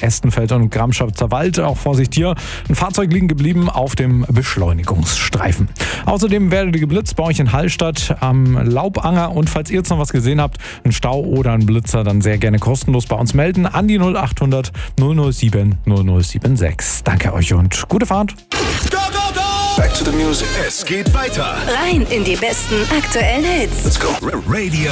Estenfeld und Gramschatzer Wald. Auch Vorsicht hier, ein Fahrzeug liegen geblieben auf dem Beschleunigungsstreifen. Außerdem werdet ihr geblitzt bei euch in Hallstatt am Laubanger. Und falls ihr jetzt noch was gesehen habt, einen Stau oder einen Blitzer, dann sehr gerne kostenlos bei uns melden an die 0800 007 0076. Danke euch und gute Fahrt. Go, go, go! Back to the music. Es geht weiter. Rein in die besten aktuellen Hits. Let's go. Radio